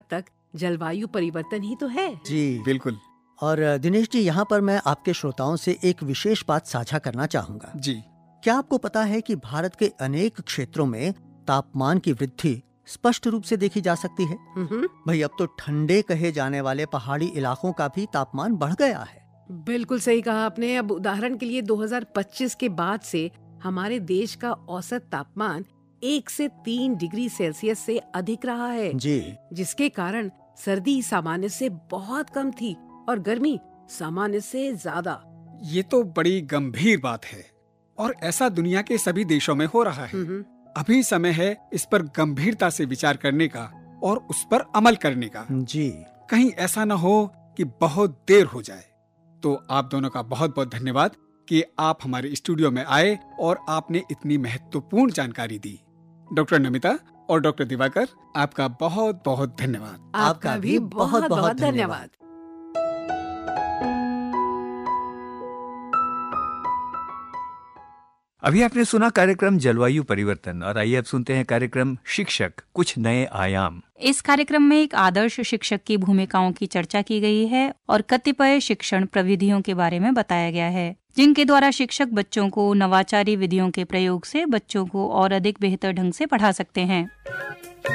तक जलवायु परिवर्तन ही तो है। जी बिल्कुल और दिनेश जी, यहाँ पर मैं आपके श्रोताओं से एक विशेष बात साझा करना चाहूँगा। जी। क्या आपको पता है कि भारत के अनेक क्षेत्रों में तापमान की वृद्धि स्पष्ट रूप से देखी जा सकती है? भाई, अब तो ठंडे कहे जाने वाले पहाड़ी इलाकों का भी तापमान बढ़ गया है। बिल्कुल सही कहा आपने। अब उदाहरण के लिए 2025 के बाद से हमारे देश का औसत तापमान 1 से 3 डिग्री सेल्सियस से अधिक रहा है जी, जिसके कारण सर्दी सामान्य से बहुत कम थी और गर्मी सामान्य से ज्यादा। ये तो बड़ी गंभीर बात है और ऐसा दुनिया के सभी देशों में हो रहा है। अभी समय है इस पर गंभीरता से विचार करने का और उस पर अमल करने का। जी। कहीं ऐसा न हो कि बहुत देर हो जाए। तो आप दोनों का बहुत बहुत धन्यवाद कि आप हमारे स्टूडियो में आए और आपने इतनी महत्वपूर्ण जानकारी दी। डॉक्टर नमिता और डॉक्टर दिवाकर, आपका बहुत बहुत धन्यवाद। आपका भी बहुत बहुत धन्यवाद। अभी आपने सुना कार्यक्रम जलवायु परिवर्तन और आइए अब सुनते हैं कार्यक्रम शिक्षक कुछ नए आयाम। इस कार्यक्रम में एक आदर्श शिक्षक की भूमिकाओं की चर्चा की गई है और कतिपय शिक्षण प्रविधियों के बारे में बताया गया है जिनके द्वारा शिक्षक बच्चों को नवाचारी विधियों के प्रयोग से बच्चों को और अधिक बेहतर ढंग से पढ़ा सकते हैं।